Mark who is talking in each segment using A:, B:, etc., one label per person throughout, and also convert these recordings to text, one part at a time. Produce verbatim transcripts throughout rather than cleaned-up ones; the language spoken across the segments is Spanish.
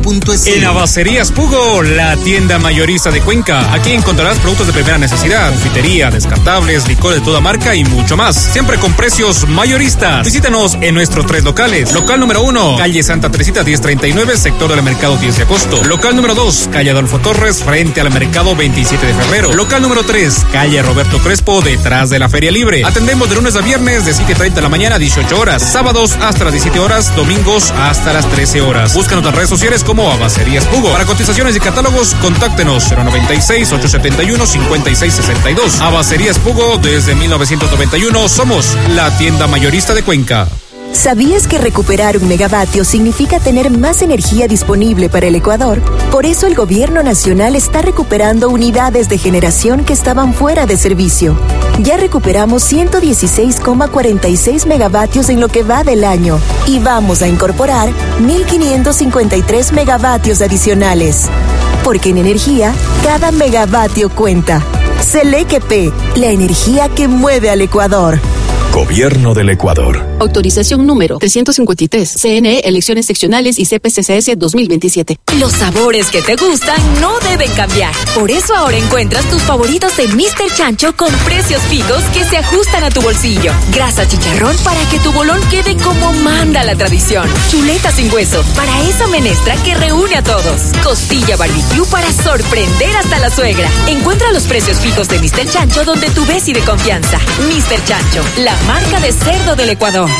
A: punto es.
B: En Abacerías Pugo, la tienda mayorista de Cuenca. Aquí encontrarás productos de primera necesidad, confitería, descartables, licor de toda marca y mucho más. Siempre con precios mayoristas. Visítanos en nuestros tres locales. Local número uno, calle Santa Teresita diez treinta y nueve, sector del mercado diez de agosto. Local número dos, calle Adolfo Torres, frente al mercado veintisiete de febrero. Local número tres, calle Roberto Crespo, detrás de la Feria Libre. Atendemos de lunes a viernes de siete treinta de la mañana a dieciocho horas. Sábados hasta las diecisiete horas, domingos hasta las trece horas. Busca nuestras redes sociales como Abacerías Pugo. Para cotizaciones y catálogos, contáctenos cero noventa y seis, ochocientos setenta y uno, cincuenta y seis sesenta y dos. Abacerías Pugo, desde mil novecientos noventa y uno, somos la tienda mayorista de Cuenca.
C: ¿Sabías que recuperar un megavatio significa tener más energía disponible para el Ecuador? Por eso el Gobierno Nacional está recuperando unidades de generación que estaban fuera de servicio. Ya recuperamos ciento dieciséis coma cuarenta y seis megavatios en lo que va del año y vamos a incorporar mil quinientos cincuenta y tres megavatios adicionales. Porque en energía, cada megavatio cuenta. Selequep, la energía que mueve al Ecuador.
D: Gobierno del Ecuador.
E: Autorización número trescientos cincuenta y tres. C N E, elecciones seccionales y C P C C S dos mil veintisiete.
F: Los sabores que te gustan no deben cambiar. Por eso ahora encuentras tus favoritos en míster Chancho con precios fijos que se ajustan a tu bolsillo. Grasa chicharrón para que tu bolón quede como manda la tradición. Chuleta sin hueso para esa menestra que reúne a todos. Costilla barbecue para sorprender hasta la suegra. Encuentra los precios fijos de míster Chancho donde tú ves y de confianza. míster Chancho, la marca de cerdo del Ecuador.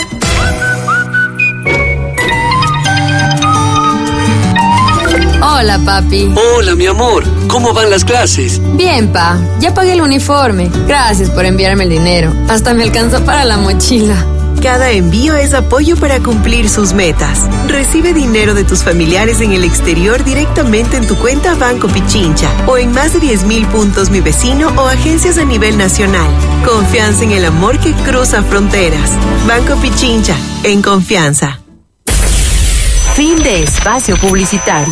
G: Hola, papi.
H: Hola, mi amor. ¿Cómo van las clases?
G: Bien, pa. Ya pagué el uniforme. Gracias por enviarme el dinero. Hasta me alcanzó para la mochila.
C: Cada envío es apoyo para cumplir sus metas. Recibe dinero de tus familiares en el exterior directamente en tu cuenta Banco Pichincha o en más de diez mil puntos Mi Vecino o agencias a nivel nacional. Confianza en el amor que cruza fronteras. Banco Pichincha, en confianza.
F: Fin de espacio publicitario.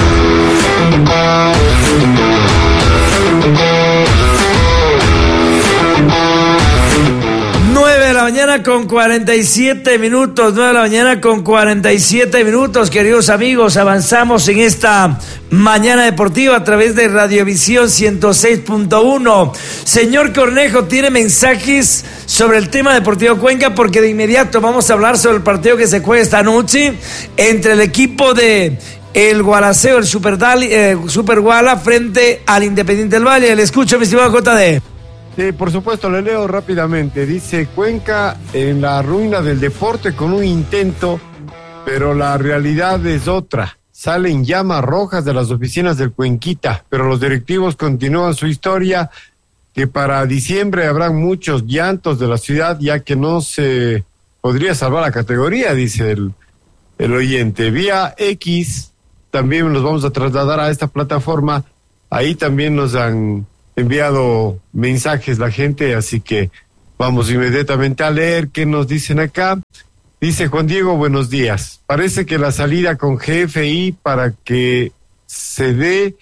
I: nueve de la mañana con cuarenta y siete minutos, nueve de la mañana con cuarenta y siete minutos, queridos amigos, avanzamos en esta mañana deportiva a través de Radiovisión ciento seis punto uno. Señor Cornejo, ¿tiene mensajes sobre el tema Deportivo Cuenca? Porque de inmediato vamos a hablar sobre el partido que se juega esta noche entre el equipo de el Gualaceo, el Super, Dali, eh, Super Guala, frente al Independiente del Valle. Le escucho, mi estimado J D.
J: Sí, por supuesto, le leo rápidamente. Dice: Cuenca en la ruina del deporte con un intento, pero la realidad es otra. Salen llamas rojas de las oficinas del Cuenquita, pero los directivos continúan su historia, que para diciembre habrán muchos llantos de la ciudad, ya que no se podría salvar la categoría, dice el, el oyente. Vía X también nos vamos a trasladar a esta plataforma. Ahí también nos han enviado mensajes la gente, así que vamos inmediatamente a leer qué nos dicen acá. Dice Juan Diego, buenos días. Parece que la salida con G F I para que se dé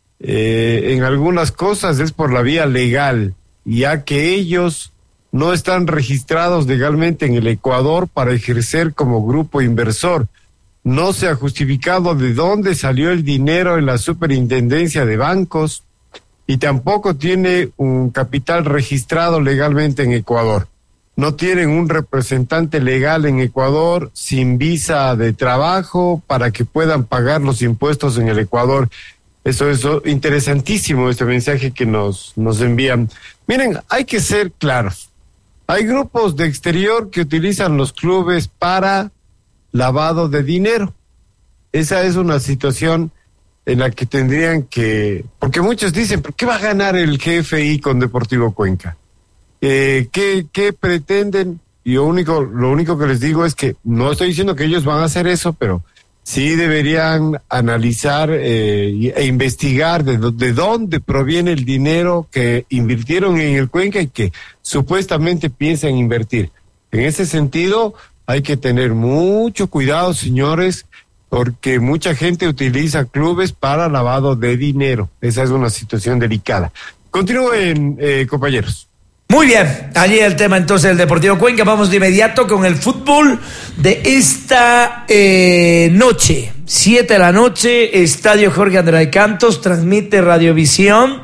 J: eh, en algunas cosas es por la vía legal, ya que ellos no están registrados legalmente en el Ecuador para ejercer como grupo inversor. No se ha justificado de dónde salió el dinero en la superintendencia de bancos, y tampoco tiene un capital registrado legalmente en Ecuador. No tienen un representante legal en Ecuador sin visa de trabajo para que puedan pagar los impuestos en el Ecuador. Eso es interesantísimo, este mensaje que nos, nos envían. Miren, hay que ser claros. Hay grupos de exterior que utilizan los clubes para lavado de dinero. Esa es una situación en la que tendrían que, porque muchos dicen, ¿por qué va a ganar el G F I con Deportivo Cuenca? Eh, ¿qué, qué pretenden? Y lo único, lo único que les digo es que no estoy diciendo que ellos van a hacer eso, pero sí deberían analizar eh, e investigar de, de dónde proviene el dinero que invirtieron en el Cuenca y que supuestamente piensan invertir. En ese sentido, hay que tener mucho cuidado, señores, porque mucha gente utiliza clubes para lavado de dinero. Esa es una situación delicada. Continúen, eh, compañeros.
I: Muy bien, allí el tema entonces del Deportivo Cuenca. Vamos de inmediato con el fútbol de esta eh, noche. Siete de la noche, Estadio Jorge Andrade Cantos, transmite Radiovisión,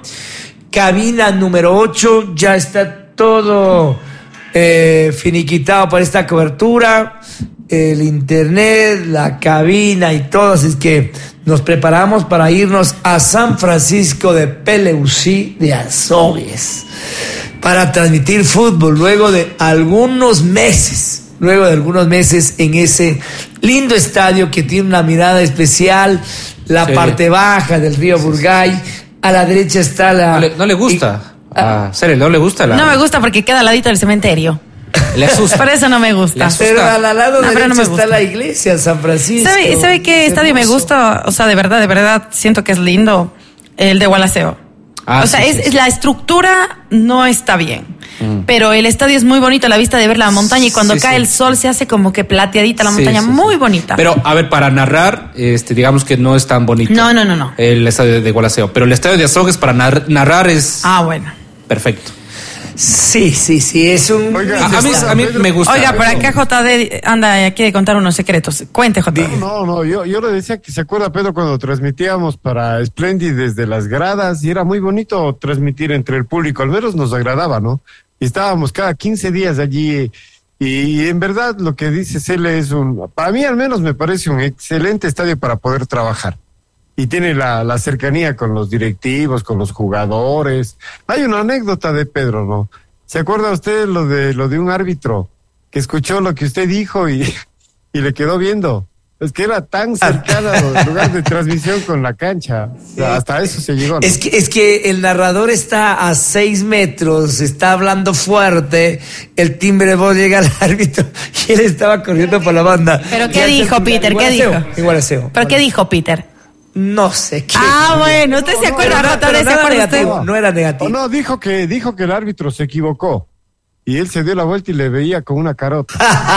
I: cabina número ocho, ya está todo eh, finiquitado para esta cobertura, el internet, la cabina y todo, así que nos preparamos para irnos a San Francisco de Peleusí de Azogues para transmitir fútbol luego de algunos meses, luego de algunos meses en ese lindo estadio que tiene una mirada especial, la sí. parte baja del río Burgay, a la derecha está la...
B: No le, no le gusta, y, a Cere, no le gusta la...
A: No me gusta porque queda al ladito del cementerio. Le asusta. Por eso no me gusta.
I: Pero al lado no, derecho no está la iglesia, San Francisco.
A: ¿Sabe, ¿sabe qué estadio hermoso. Me gusta? O sea, de verdad, de verdad, siento que es lindo. El de Gualaceo. Ah, o sea, sí, es, sí, sí. La estructura no está bien, mm. pero el estadio es muy bonito, la vista de ver la montaña y cuando sí, cae sí. el sol se hace como que plateadita la sí, montaña, sí, muy sí. bonita.
B: Pero, a ver, para narrar, este, digamos que no es tan bonito.
A: No, no, no, no.
B: El estadio de Gualaceo, pero el estadio de Azogues para nar- narrar es...
A: Ah, bueno.
B: Perfecto.
I: Sí, sí, sí, es un...
B: Oiga, a, a, mí, a mí me gusta.
A: Oiga, por acá J D anda aquí de contar unos secretos. Cuente, J D.
J: No, no, no, yo, yo le decía que se acuerda, Pedro, cuando transmitíamos para Splendid desde las gradas y era muy bonito transmitir entre el público, al menos nos agradaba, ¿no? Y estábamos cada quince días allí y, y en verdad lo que dice Cele es un... Para mí al menos me parece un excelente estadio para poder trabajar. Y tiene la, la cercanía con los directivos, con los jugadores. Hay una anécdota de Pedro, ¿no? ¿Se acuerda usted lo de lo de un árbitro que escuchó lo que usted dijo y, y le quedó viendo? Es que era tan cercano el lugar de transmisión con la cancha. O sea, hasta eso se llegó, ¿no?
I: Es que, es que el narrador está a seis metros, está hablando fuerte, el timbre de voz llega al árbitro y él estaba corriendo por la banda.
A: ¿Pero qué dijo, Peter? ¿Qué dijo?
I: Igual aseo.
A: ¿Pero qué dijo, Peter?
I: No sé qué.
A: Ah, bueno, usted no, se acuerda,
I: no,
A: no, no,
I: no, era negativo, no era negativo.
J: No, dijo que dijo que el árbitro se equivocó. Y él se dio la vuelta y le veía con una carota.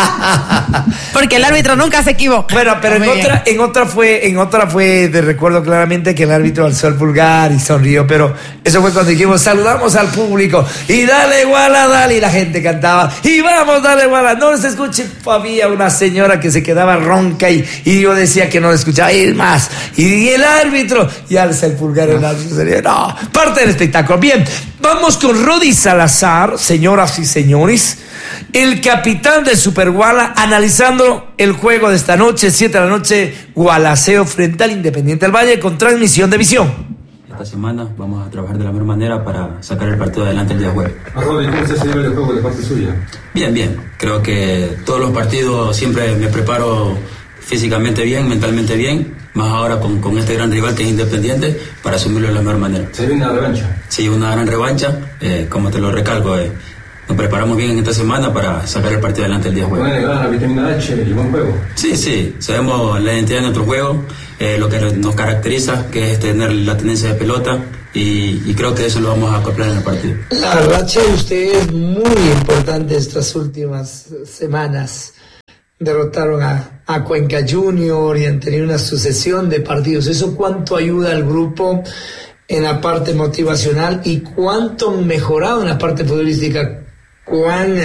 A: Porque el árbitro nunca se equivoca.
I: Bueno, pero en otra, en otra fue, en otra fue, te recuerdo claramente que el árbitro alzó el pulgar y sonrió, pero eso fue cuando dijimos, saludamos al público, y dale Guala, dale, y la gente cantaba, y vamos, dale Guala, no se escuche. Había una señora que se quedaba ronca y, y yo decía que no escuchaba, y más, y el árbitro, y alza el pulgar el árbitro, sería, no, parte del espectáculo. Bien, vamos con Rodi Salazar, señoras y señores, el capitán del Super Guala, analizando el juego de esta noche, siete de la noche, Gualaceo frente al Independiente del Valle, con transmisión de visión.
K: Esta semana vamos a trabajar de la mejor manera para sacar el partido adelante el día jueves.
L: Rodi, ¿cómo se nivel de juego de parte suya?
K: Bien, bien. Creo que todos los partidos siempre me preparo físicamente bien, mentalmente bien, más ahora con, con este gran rival que es Independiente, para asumirlo de la mejor manera.
L: ¿Se viene una revancha?
K: Sí, una gran revancha, eh, como te lo recalco, eh, nos preparamos bien en esta semana para sacar el partido adelante el día jueves.
L: ¿Pueden ganar la vitamina H y buen juego?
K: Sí, sí, sabemos la identidad de nuestro juego, eh, lo que nos caracteriza, que es tener la tendencia de pelota, y, y creo que eso lo vamos a acoplar en el partido.
I: La racha de usted es muy importante estas últimas semanas. Derrotaron a, a Cuenca Junior y han tenido una sucesión de partidos. ¿Eso cuánto ayuda al grupo en la parte motivacional y cuánto han mejorado en la parte futbolística? ¿Cuán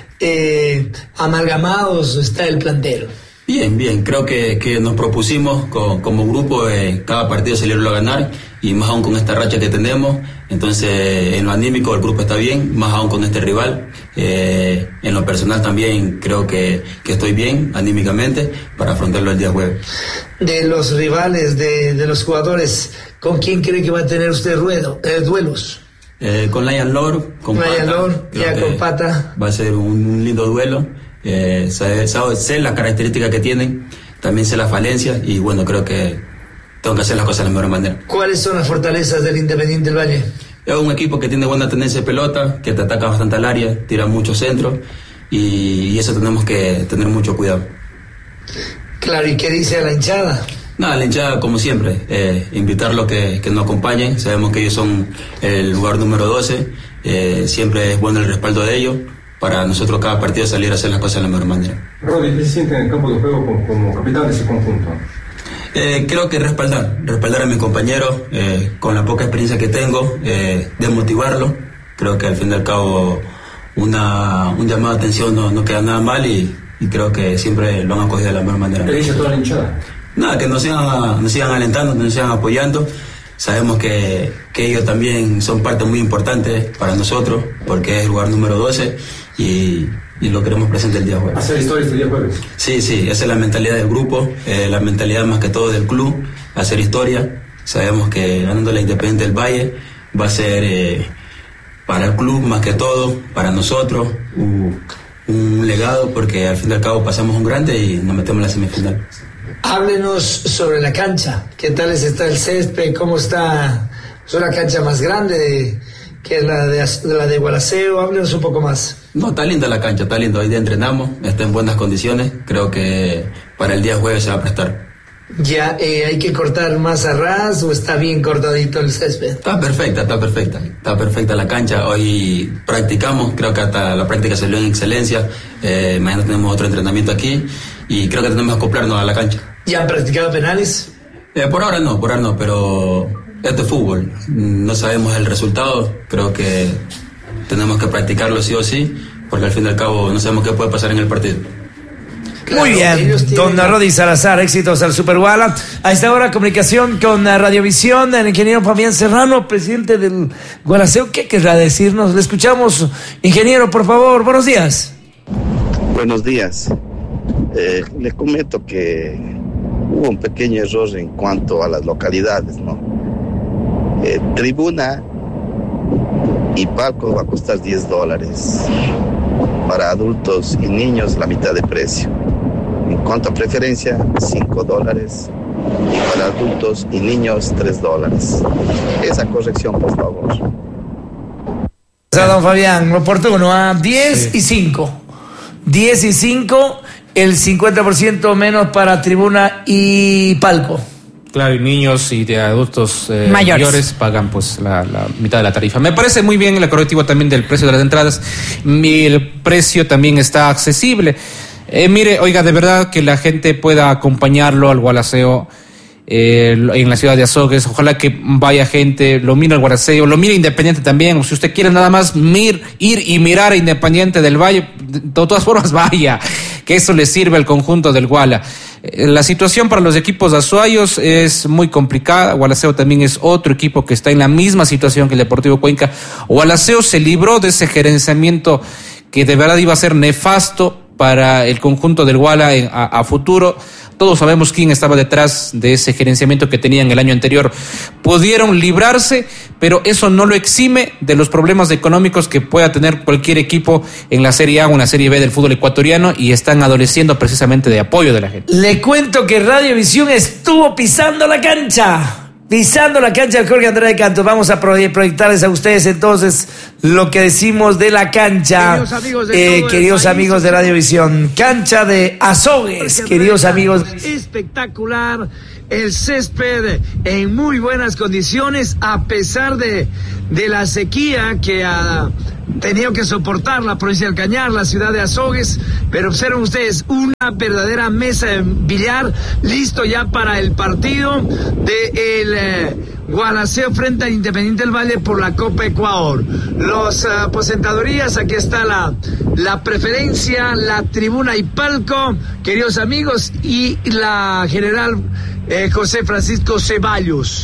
I: eh, amalgamados está el plantel?
K: Bien, bien. Creo que, que nos propusimos co, como grupo eh, cada partido salirlo a ganar, y más aún con esta racha que tenemos. Entonces, en lo anímico el grupo está bien, más aún con este rival. Eh, en lo personal también creo que, que estoy bien anímicamente para afrontarlo el día jueves.
I: De los rivales, de, de los jugadores, ¿con quién cree que va a tener usted ruedo, eh, duelos?
K: Eh, con Lion Lord, con
I: Lion Lord, ya con Pata.
K: Va a ser un, un lindo duelo. Eh, sé, sé las características que tienen, también sé las falencias, y bueno, creo que tengo que hacer las cosas de la mejor manera.
I: ¿Cuáles son las fortalezas del Independiente del Valle?
K: Es un equipo que tiene buena tendencia de pelota, que te ataca bastante al área, tira mucho centro, y, y eso tenemos que tener mucho cuidado.
I: Claro, ¿y qué dice a la hinchada?
K: Nada, la hinchada como siempre, eh, invitarlos que, que nos acompañen. Sabemos que ellos son el lugar número doce, eh, siempre es bueno el respaldo de ellos, para nosotros cada partido salir a hacer las cosas de la mejor manera.
L: Rodi, ¿qué se siente en el campo de juego como, como capitán de ese conjunto?
K: Eh, creo que respaldar, respaldar a mis compañeros, eh, con la poca experiencia que tengo, eh, desmotivarlos, Creo que al fin y al cabo una, un llamado de atención no, no queda nada mal y, y creo que siempre lo han acogido de la mejor manera.
L: ¿Qué dice toda la hinchada?
K: Nada, que nos sigan, nos sigan alentando, que nos sigan apoyando. Sabemos que, que ellos también son parte muy importante para nosotros, porque es el lugar número doce y, y lo queremos presente el día jueves.
L: ¿Hacer historia este día jueves?
K: Sí, sí, esa es la mentalidad del grupo, eh, la mentalidad más que todo del club, hacer historia. Sabemos que ganando la Independiente del Valle va a ser eh, para el club más que todo, para nosotros, uh, un legado, porque al fin y al cabo pasamos un grande y nos metemos en la semifinal.
I: Háblenos sobre la cancha. ¿Qué tal está el césped? ¿Cómo está? Es una cancha más grande de, que la de, la de Gualaceo. Háblenos un poco más.
K: No, está linda la cancha, está linda. Hoy día entrenamos, está en buenas condiciones. Creo que para el día jueves se va a prestar.
I: ¿Ya eh, hay que cortar más a ras o está bien cortadito el césped?
K: Está perfecta, está perfecta. Está perfecta la cancha. Hoy practicamos, creo que hasta la práctica salió en excelencia. Eh, mañana tenemos otro entrenamiento aquí y creo que tenemos que acoplarnos a la cancha.
I: ¿Ya han practicado penales?
K: Eh, por ahora no, por ahora no, pero esto es fútbol. No sabemos el resultado. Creo que tenemos que practicarlo sí o sí, porque al fin y al cabo no sabemos qué puede pasar en el partido.
I: Claro, muy bien, don Rodi Salazar, éxitos al Super Guala. A esta hora, comunicación con Radiovisión, el ingeniero Fabián Serrano, presidente del Gualaceo. ¿Qué querrá decirnos? Le escuchamos, ingeniero, por favor, buenos días.
M: Buenos días. Eh, les comento que hubo un pequeño error en cuanto a las localidades, ¿no? Eh, tribuna y palco va a costar diez dólares. Para adultos y niños, la mitad de precio. En cuanto a preferencia, cinco dólares. Y para adultos y niños, tres dólares. Esa corrección, por favor.
I: Don Fabián, oportuno, a diez sí. y cinco. diez y cinco, el cincuenta por ciento menos para tribuna y palco.
B: Claro, y niños y de adultos eh, mayores. mayores pagan pues la, la mitad de la tarifa. Me parece muy bien el correctivo también del precio de las entradas. El precio también está accesible. Eh, mire, oiga, de verdad que la gente pueda acompañarlo al Gualaceo eh, en la ciudad de Azogues. Ojalá que vaya gente, lo mire al Gualaceo, lo mire Independiente también. O si usted quiere nada más mir, ir y mirar a Independiente del Valle, de todas formas vaya, que eso le sirve al conjunto del Guala. La situación para los equipos azuayos es muy complicada. Gualaceo también es otro equipo que está en la misma situación que el Deportivo Cuenca. Gualaceo se libró de ese gerenciamiento que de verdad iba a ser nefasto para el conjunto del Guala a, a futuro. Todos sabemos quién estaba detrás de ese gerenciamiento que tenían el año anterior. Pudieron librarse, pero eso no lo exime de los problemas económicos que pueda tener cualquier equipo en la Serie A o en la Serie B del fútbol ecuatoriano, y están adoleciendo precisamente de apoyo de la gente.
I: Le cuento que Radiovisión estuvo pisando la cancha. Pisando la cancha del Jorge Andrade Cantos. Vamos a proyectarles a ustedes entonces lo que decimos de la cancha. Queridos amigos de, eh, queridos amigos de Radiovisión. Cancha de Azogues, queridos amigos. Espectacular. El césped en muy buenas condiciones, a pesar de, de la sequía que ha tenido que soportar la provincia del Cañar, la ciudad de Azogues. Pero observen ustedes, una verdadera mesa de billar, listo ya para el partido de el eh, Gualaceo frente al Independiente del Valle por la Copa Ecuador. Los uh, aposentadorías, aquí está la, la preferencia, la tribuna y palco, queridos amigos, y la general Eh, José Francisco Ceballos.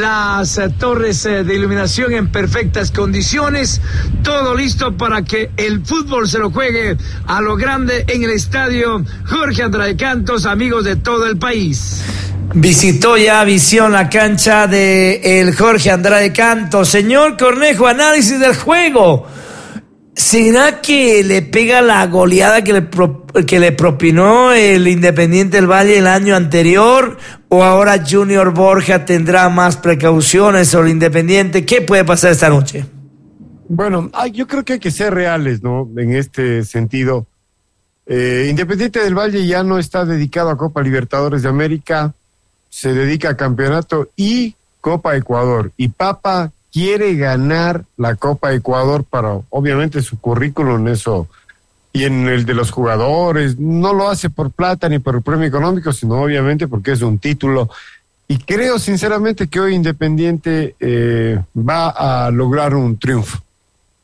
I: Las eh, torres eh, de iluminación en perfectas condiciones, todo listo para que el fútbol se lo juegue a lo grande en el estadio Jorge Andrade Cantos, amigos de todo el país. Visitó ya Visión la cancha de el Jorge Andrade Cantos. Señor Cornejo, análisis del juego. ¿Será que le pega la goleada que le, pro, que le propinó el Independiente del Valle el año anterior? ¿O ahora Junior Borja tendrá más precauciones sobre el Independiente? ¿Qué puede pasar esta noche?
J: Bueno, yo creo que hay que ser reales, ¿no? En este sentido. Eh, Independiente del Valle ya no está dedicado a Copa Libertadores de América, se dedica a campeonato y Copa Ecuador. Y Papa quiere ganar la Copa Ecuador para, obviamente, su currículum, eso, y en el de los jugadores. No lo hace por plata ni por el premio económico, sino obviamente porque es un título. Y creo sinceramente que hoy Independiente eh, va a lograr un triunfo.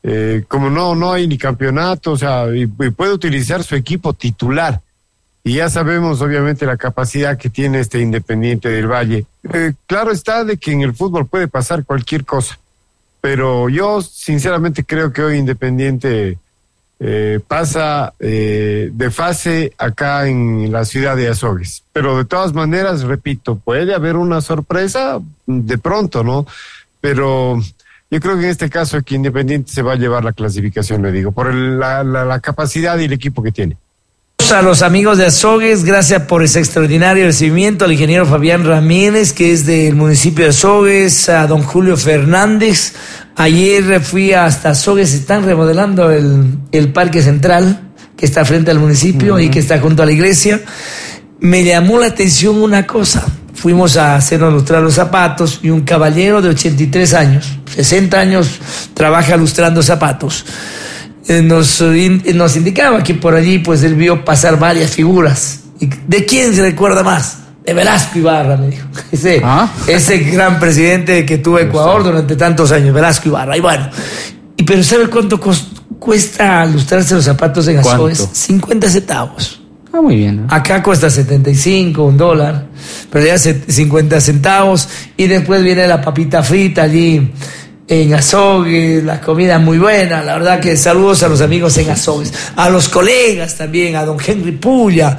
J: eh, como no, no hay ni campeonato, o sea, y, y puede utilizar su equipo titular. Y ya sabemos, obviamente, la capacidad que tiene este Independiente del Valle. Eh, claro está de que en el fútbol puede pasar cualquier cosa, pero yo sinceramente creo que hoy Independiente eh, pasa eh, de fase acá en la ciudad de Azogues. Pero de todas maneras, repito, puede haber una sorpresa de pronto, ¿no? Pero yo creo que en este caso que Independiente se va a llevar la clasificación, le digo, por el, la, la, la capacidad y el equipo que tiene.
I: A los amigos de Azogues, gracias por ese extraordinario recibimiento, al ingeniero Fabián Ramírez, que es del municipio de Azogues, a don Julio Fernández. Ayer fui hasta Azogues, están remodelando el, el parque central, que está frente al municipio uh-huh. y que está junto a la iglesia. Me llamó la atención una cosa, fuimos a hacernos lustrar los zapatos y un caballero de ochenta y tres años, sesenta años, trabaja lustrando zapatos. Nos, nos indicaba que por allí pues él vio pasar varias figuras. ¿De quién se recuerda más? De Velasco Ibarra, me dijo. Ese, ¿Ah? ese gran presidente que tuvo Ecuador durante tantos años, Velasco Ibarra. Y bueno, y pero ¿sabe cuánto cuesta lustrarse los zapatos en Azogues? cincuenta centavos.
N: Ah, muy bien, ¿no?
I: Acá cuesta setenta y cinco, un dólar, pero ya cincuenta centavos. Y después viene la papita frita allí en Azogues, la comida muy buena, la verdad que saludos a los amigos en Azogues, a los colegas también, a don Henry Pulla,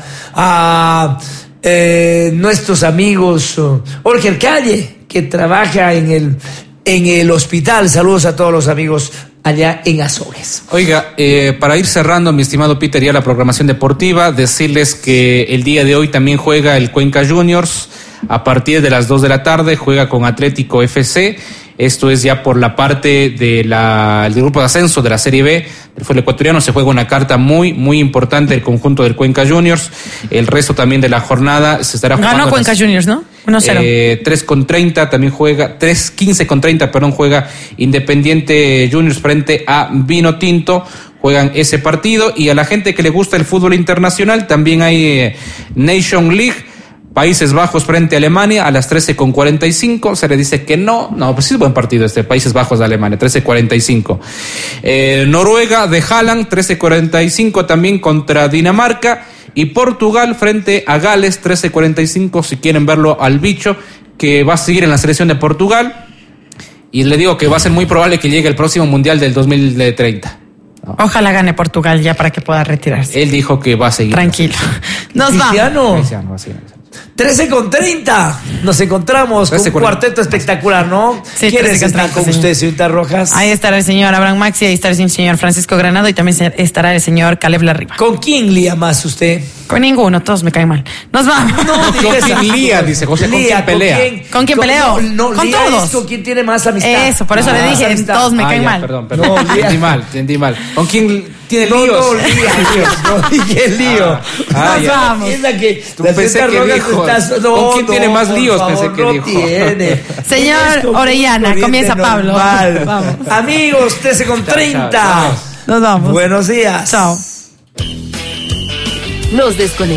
I: a eh, nuestros amigos, uh, Jorge Calle, que trabaja en el, en el hospital, saludos a todos los amigos allá en Azogues.
N: Oiga, eh, para ir cerrando, mi estimado Peter, ya la programación deportiva, decirles que el día de hoy también juega el Cuenca Juniors, a partir de las dos de la tarde, juega con Atlético F C. Esto es ya por la parte de la, del grupo de ascenso de la Serie B del fútbol ecuatoriano. Se juega una carta muy, muy importante del conjunto del Cuenca Juniors. El resto también de la jornada se estará jugando.
A: Ganó Cuenca las, Juniors, ¿no? uno cero.
N: Eh, tres con treinta también juega, tres quince con treinta, perdón, juega Independiente Juniors frente a Vino Tinto. Juegan ese partido. Y a la gente que le gusta el fútbol internacional, también hay eh, Nation League. Países Bajos frente a Alemania a las trece con cuarenta y cinco. Se le dice que no. No, pues sí es buen partido este. Países Bajos de Alemania, trece cuarenta y cinco. Eh, Noruega de Haaland, trece cuarenta y cinco también contra Dinamarca. Y Portugal frente a Gales, trece cuarenta y cinco. Si quieren verlo al bicho, que va a seguir en la selección de Portugal. Y le digo que va a ser muy probable que llegue el próximo Mundial del dos mil treinta.
A: No. Ojalá gane Portugal ya para que pueda retirarse.
N: Él dijo que va a seguir.
A: Tranquilo. Nos
I: Cristiano. Cristiano va a seguir. trece con treinta. Nos encontramos con un cuarteto espectacular, ¿no? Sí, ¿quiénes están con usted, señorita Rojas?
A: Ahí estará el señor Abraham Maxi, ahí estará el señor Francisco Granado y también estará el señor Caleb Larriba.
I: ¿Con quién lía más usted?
A: Con ninguno, todos me caen mal. Nos vamos.
N: No, ¿con quién lía? Dice José, ¿con quién pelea?
A: ¿Con quién, ¿Con quién peleo?
I: No, no,
A: con todos.
I: ¿Con quién tiene más amistad?
A: Eso, por eso ah, le dije, amistad. Todos me ah, caen
N: ya,
A: mal.
N: Perdón, perdón. No, entendí mal, entendí mal. ¿Con quién tiene
I: no,
N: líos?
I: No, líos, no dije lío.
N: Ah, ah,
I: Nos vamos. Piensa que
N: Tú pensé que dijo, estás, no, ¿con quién no, tiene más líos? Favor, pensé que no dijo.
I: Tiene.
A: Señor Orellana, comienza Pablo.
I: Vamos. Amigos, trece con treinta.
A: Nos vamos.
I: Buenos días.
A: Chao.
F: Nos desconectamos.